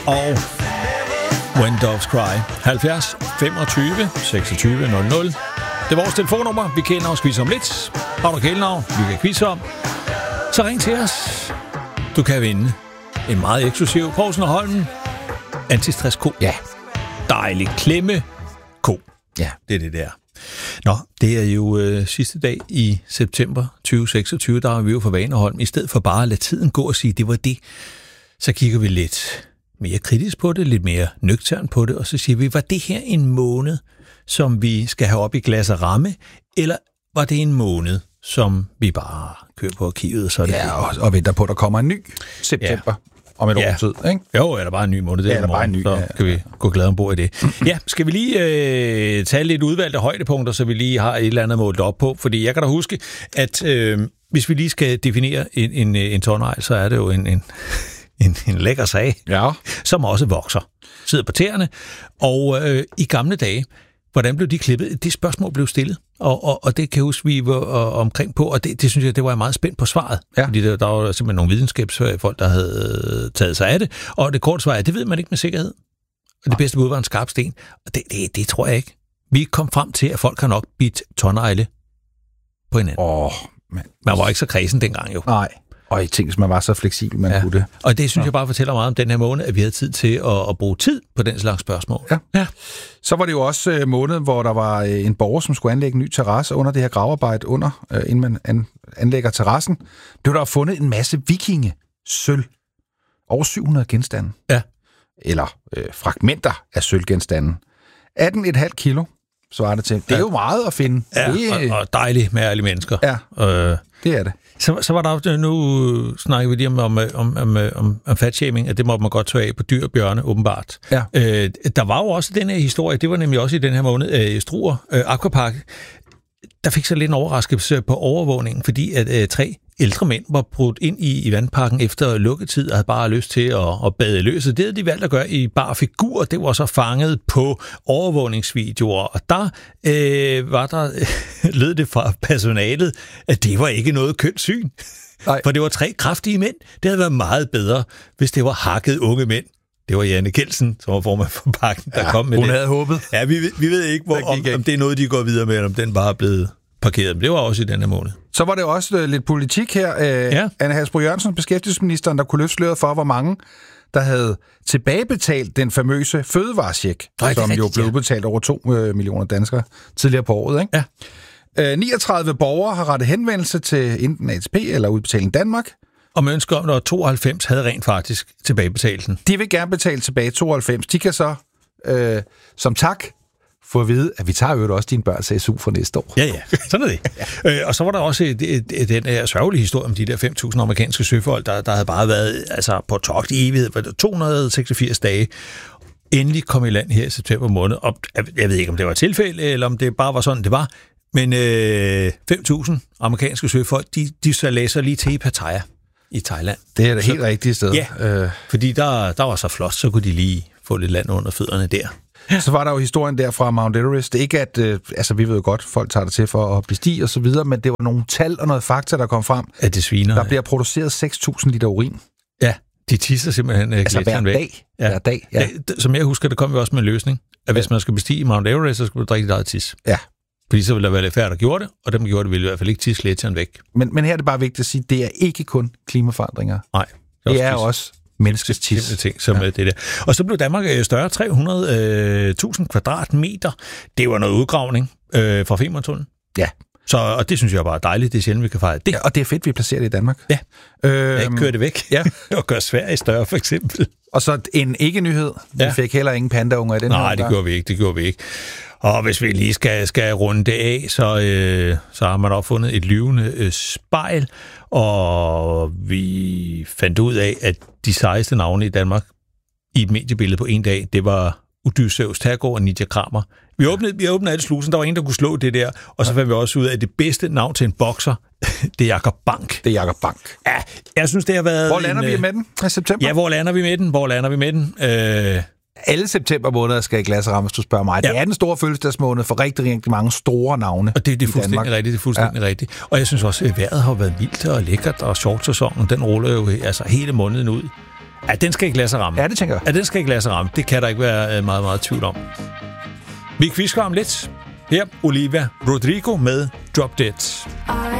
og When Doves Cry. 70 25 26 00. Det er vores telefonnummer. Vi kender os quiz om lidt. Har du kælenavn, vi kan quizze om, så ring til os. Du kan vinde en meget eksklusiv Poulsen og Holm antistress-ko. Ja. Dejlig klemme ko. Ja. Det er det der. Nå, det er jo sidste dag i september 2026, der er vi jo for Vaneholm. I stedet for bare at lade tiden gå og sige, det var det, så kigger vi lidt mere kritisk på det, lidt mere nøgtern på det, og så siger vi, var det her en måned, som vi skal have op i glas og ramme, eller var det en måned, som vi bare kører på arkivet? Så ja, og venter på, at der kommer en ny september. Ja. Om et års tid, ikke? Jo, er der bare en ny måned? Det er der bare en ny, så kan vi gå glad ombord i det. Ja, skal vi lige tage lidt udvalgte højdepunkter, så vi lige har et eller andet målt op på? Fordi jeg kan da huske, at hvis vi lige skal definere en tårnegl, så er det jo en lækker sag, som også vokser. Sidder på tæerne. Og i gamle dage, hvordan blev de klippet? Det spørgsmål blev stillet, og det kan jeg huske, vi var omkring på, og det synes jeg, det var jeg meget spændt på svaret. Ja. Fordi der var simpelthen nogle videnskabsfolk, der havde taget sig af det, og det korte svar er, det ved man ikke med sikkerhed. Og det bedste bud var en skarp sten, og det tror jeg ikke. Vi kom frem til, at folk har nok bidt tårnegle på hinanden. Man var ikke så kredsen dengang jo. Nej. Og jeg tænkte, man var så fleksibel, man kunne det. Og det synes jeg bare fortæller meget om den her måned, at vi havde tid til at bruge tid på den slags spørgsmål. Ja. Så var det jo også måneden, hvor der var en borger, som skulle anlægge en ny terrasse under det her gravarbejde, inden man anlægger terrassen. Blev der fundet en masse vikingesølv. Over 700 genstande. Ja. Eller fragmenter af sølvgenstanden. 18,5 kilo, så var det til. Det er jo meget at finde. Ja, og dejligt med ærlige mennesker. Ja, det er det. Så var der jo, nu snakker vi lige om fatshaming, at det må man godt tage af på dyr og bjørne, åbenbart. Ja. Der var jo også den her historie, det var nemlig også i den her måned, Struer Aquapark, der fik så lidt en overraskelse på overvågningen, fordi at 3 ældre mænd var brudt ind i vandparken efter lukketid og havde bare lyst til at bade løs. Det havde de valgt at gøre i bar figur. Det var så fanget på overvågningsvideoer, og der lød det fra personalet, at det var ikke noget kønt syn. Nej. For det var 3 kraftige mænd. Det havde været meget bedre, hvis det var hakket unge mænd. Det var Janne Kelsen, som var formand for parken, der kom med hun det. Hun havde håbet. Ja, vi ved ikke, om det er noget, de går videre med, eller om den bare er blevet parkeret. Men det var også i denne måned. Så var det også lidt politik her. Anne Hasbro Jørgensen, beskæftigelsesministeren, der kunne løfte sløret for, hvor mange der havde tilbagebetalt den famøse fødevarecheck, som jo blev udbetalt over 2 millioner danskere tidligere på året. Ikke? Ja. 39 borgere har rettet henvendelse til enten ATP eller Udbetaling Danmark. Og man ønsker om, når 92 havde rent faktisk tilbagebetalt den. De vil gerne betale tilbage 92. De kan så, som tak, få at vide, at vi tager jo også dine børns SU for næste år. Ja, sådan er det. Og så var der også den her sørgelige historie om de der 5.000 amerikanske søfolk, der havde bare været på togt i evighed, 286 dage. Endelig kom i land her i september måned. Og jeg ved ikke, om det var tilfælde, eller om det bare var sådan, det var. Men 5.000 amerikanske søfolk, de så læser lige til i Pattaya i Thailand. Det er det helt rigtige sted. Ja, fordi der var så flot, så kunne de lige få lidt land under fødderne der. Så var der jo historien der fra Mount Everest. Det er ikke at, vi ved jo godt, folk tager det til for at bestige og så videre, men det var nogle tal og noget fakta, der kom frem. At det sviner. Der bliver produceret 6.000 liter urin. Ja, de tisser simpelthen hver dag. Ja. Hver dag, ja. Som jeg husker, det kom jo også med en løsning, at hvis man skal bestige Mount Everest, så skal du drikke dit eget tis. Ja. Fordi så ville der være lidt færre, der gjorde det, og dem, der gjorde det, ville i hvert fald ikke tisse gletsjeren væk. Men her er det bare vigtigt at sige, at det er ikke kun klimaforandringer. Nej. Det er også menneskets tis. Ting, som det der. Og så blev Danmark større, 300.000 kvadratmeter. Det var noget udgravning fra Femerntunnelen. Ja. Og det synes jeg bare er dejligt. Det er sjældent, vi kan fejre det. Ja, og det er fedt, vi placerer det i Danmark. Ja. Ikke køre det væk. Ja. Og gøre Sverige større, for eksempel. Og så en ikke-nyhed. Vi fik heller ingen pandaunger i den her. Nej, det gjorde vi ikke. Og hvis vi lige skal runde det af, så har man opfundet et lyvende spejl, og vi fandt ud af, at de sejeste navne i Danmark i et mediebillede på en dag, det var Odysseus Tergård og Nidja Kramer. Vi åbnede alle slusen, der var en, der kunne slå det der, og så fandt vi også ud af, at det bedste navn til en bokser, det er Jakob Bank. Det er Jakob Bank. Ja, jeg synes, det har været... Hvor lander vi med den i september? Ja, hvor lander vi med den? Alle september måneder skal i glas og ramme, hvis du spørger mig. Ja. Det er den store fødselsdagsmåned for rigtig, rigtig mange store navne. Og det er fuldstændig rigtigt, rigtigt. Og jeg synes også, at vejret har været vildt og lækkert, og shortsæsonen, den ruller jo hele måneden ud. Ja, den skal ikke lade sig ramme. Ja, det tænker jeg. Ja, den skal ikke lade sig ramme. Det kan der ikke være meget, meget tvivl om. Vi kvisker om lidt. Her, Olivia Rodrigo med Drop Dead.